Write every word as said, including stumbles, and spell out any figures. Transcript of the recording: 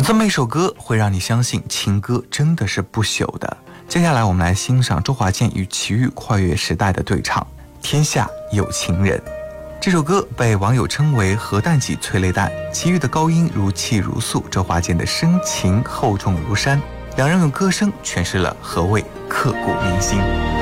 这么一首歌会让你相信情歌真的是不朽的。接下来我们来欣赏周华健与齐豫跨越时代的对唱《天下有情人》。这首歌被网友称为核弹级催泪弹，齐豫的高音如泣如诉，周华健的深情厚重如山，两人用歌声诠释了何谓刻骨铭心。